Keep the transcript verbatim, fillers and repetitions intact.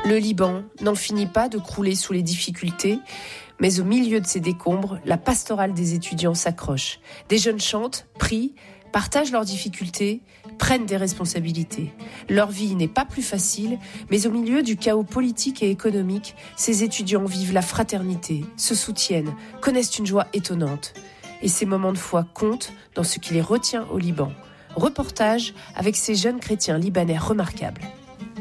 Le Liban n'en finit pas de crouler sous les difficultés, mais au milieu de ces décombres, la pastorale des étudiants s'accroche. Des jeunes chantent, prient, partagent leurs difficultés, prennent des responsabilités. Leur vie n'est pas plus facile, mais au milieu du chaos politique et économique, ces étudiants vivent la fraternité, se soutiennent, connaissent une joie étonnante. Et ces moments de foi comptent dans ce qui les retient au Liban. Reportage avec ces jeunes chrétiens libanais remarquables.